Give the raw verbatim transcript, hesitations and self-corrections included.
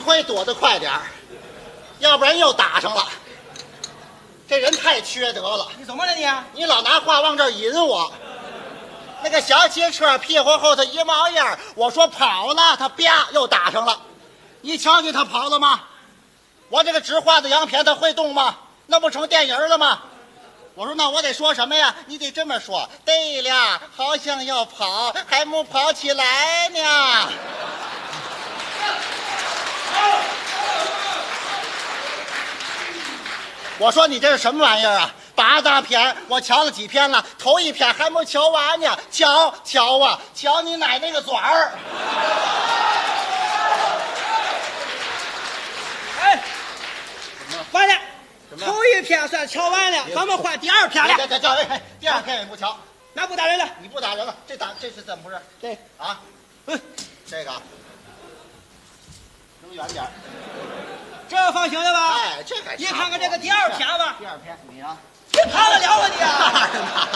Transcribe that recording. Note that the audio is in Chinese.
亏躲得快点儿，要不然又打上了。这人太缺德了！ 你怎么了你？ 你老拿话往这儿引我。那个小汽车屁股后头一冒烟，我说跑了，他啪又打上了。你瞧见他跑了吗？我这个纸画的洋片，他会动吗？那不成电影了吗？我说那我得说什么呀？你得这么说。对了，好像要跑，还没跑起来呢。我说你这是什么玩意儿啊？八大片，我瞧了几片了，头一片还没瞧完呢。瞧瞧啊，瞧你奶奶个嘴儿！ 哎，完了，头一片算瞧完了，咱们换第二片了。 这这这，第二片也不瞧， 那不打人了？ 你不打人了，这打这是怎么回事？ 对啊， 嗯， 这个扔远点。 这放心了吧？ 哎，这还你看看这个第二片吧。 第二片，你啊， 你跑得了啊你啊？ 当然了，